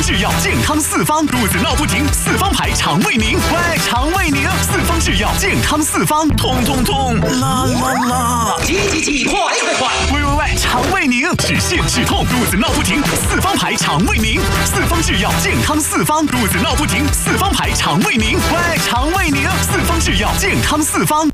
制药健康四方，肚子闹不停，四方牌肠胃宁，喂，肠胃宁，四方制药健康四方，痛痛痛，啦啦啦， 急，快！ 喂，肠胃宁，止泻止痛，肚子闹不停，四方牌肠胃宁，四方制药健康四方，肚子闹不停，四方牌肠胃宁，喂，肠胃宁，四方制药健康四方。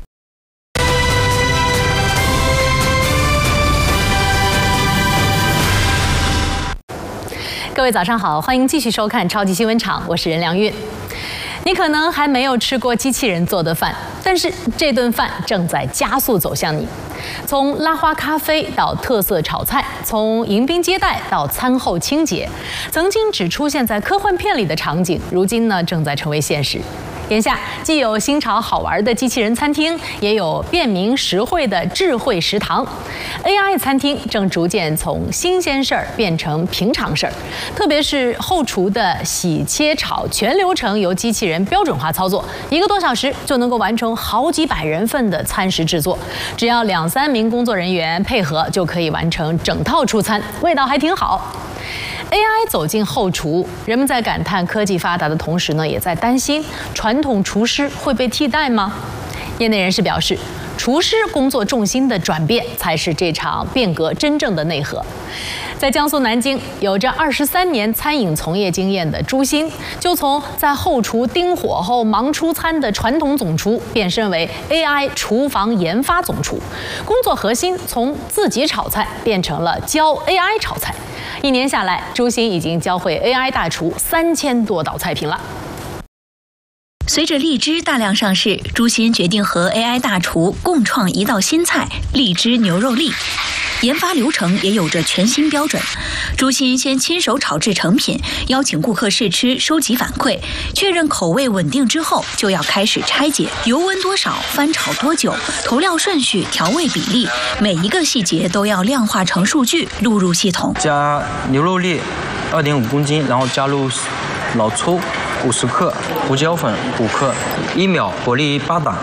各位早上好，欢迎继续收看超级新闻场，我是任良韵。你可能还没有吃过机器人做的饭，但是这顿饭正在加速走向你。从拉花咖啡到特色炒菜，从迎宾接待到餐后清洁，曾经只出现在科幻片里的场景，如今呢正在成为现实。眼下既有新潮好玩的机器人餐厅，也有便民实惠的智慧食堂。AI 餐厅正逐渐从新鲜事儿变成平常事儿，特别是后厨的洗切炒全流程由机器人标准化操作，1个多小时就能够完成好几百人份的餐食制作，只要2-3名工作人员配合就可以完成整套出餐，味道还挺好。AI 走进后厨，人们在感叹科技发达的同时呢，也在担心传统厨师会被替代吗？业内人士表示，厨师工作重心的转变才是这场变革真正的内核。在江苏南京，有着23年餐饮从业经验的朱鑫，就从在后厨盯火候忙出餐的传统总厨，变身为 AI 厨房研发总厨，工作核心从自己炒菜变成了教 AI 炒菜。1年下来，朱鑫已经教会 AI 大厨3000多道菜品了。 随着荔枝大量上市，朱鑫决定和 AI 大厨共创一道新菜——荔枝牛肉粒。研发流程也有着全新标准。朱鑫先亲手炒制成品，邀请顾客试吃，收集反馈，确认口味稳定之后，就要开始拆解油温多少、翻炒多久、投料顺序、调味比例，每一个细节都要量化成数据，录入系统。 加牛肉粒2.5公斤，然后加入老抽50克，胡椒粉5克，1秒火力8档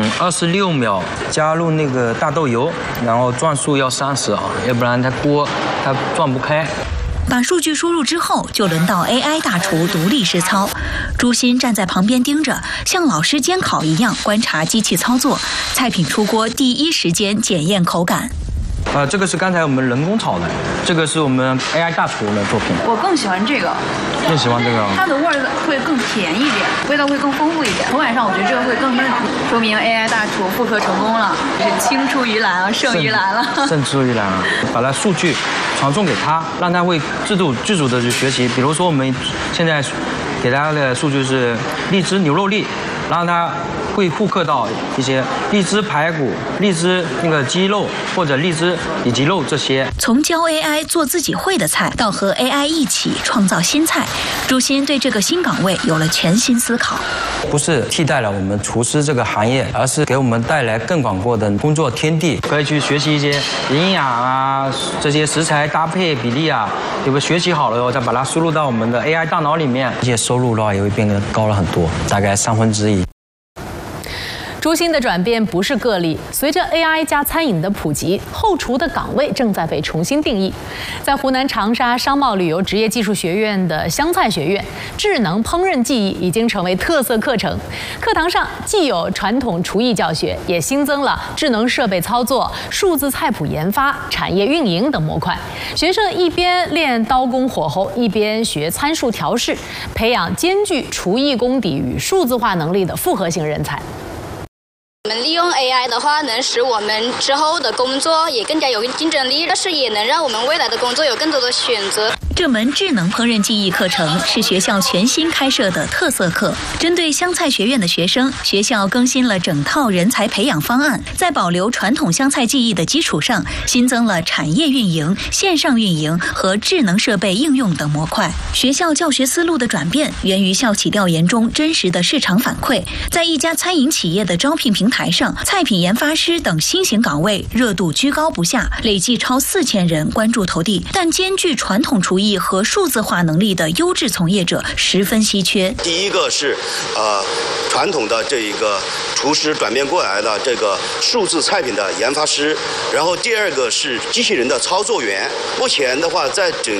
，26秒加入那个大豆油，然后转速要30啊，要不然它转不开。 把数据输入之后，就轮到 AI 大厨独立实操。朱鑫站在旁边盯着，像老师监考一样观察机器操作，菜品出锅第一时间检验口感。 这个是刚才我们人工炒的，这个是我们 AI 大厨的作品。 我更喜欢这个， 更喜欢这个， 它的味儿会更甜一点，味道会更丰富一点。口感上我觉得这个会更嫩，说明 AI 大厨复刻成功了，是青出于蓝啊，胜于蓝了。 胜出于蓝啊！把它数据传送给他，让他会自主的去学习。比如说我们现在给他的数据是荔枝牛肉粒，让他会复刻到一些荔枝排骨、荔枝那个鸡肉或者荔枝里脊肉这些。 从教 AI 做自己会的菜，到和 AI 一起创造新菜，朱鑫对这个新岗位有了全新思考。 不是替代了我们厨师这个行业，而是给我们带来更广阔的工作天地，可以去学习一些营养啊，这些食材搭配比例啊，有个学习好了以后，再把它输入到我们的 AI 大脑里面，这些收入的话也会变得高了很多，大概1/3。 朱鑫的转变不是个例，随着 AI 加餐饮的普及，后厨的岗位正在被重新定义。在湖南长沙商贸旅游职业技术学院的湘菜学院，智能烹饪技艺已经成为特色课程。课堂上既有传统厨艺教学，也新增了智能设备操作、数字菜谱研发、产业运营等模块。学生一边练刀工火候，一边学参数调试，培养兼具厨艺功底与数字化能力的复合型人才。 我们利用 AI 的话，能使我们之后的工作也更加有竞争力，但是也能让我们未来的工作有更多的选择。 这门智能烹饪技艺课程是学校全新开设的特色课，针对湘菜学院的学生，学校更新了整套人才培养方案，在保留传统湘菜技艺的基础上，新增了产业运营、线上运营和智能设备应用等模块。学校教学思路的转变源于校企调研中真实的市场反馈，在一家餐饮企业的招聘平台上，菜品研发师等新型岗位热度居高不下，累计超4000人关注投递，但兼具传统厨艺和数字化能力的优质从业者十分稀缺。 第一个是传统的这一个厨师转变过来的这个数字菜品的研发师，然后第二个是机器人的操作员。目前的话，在整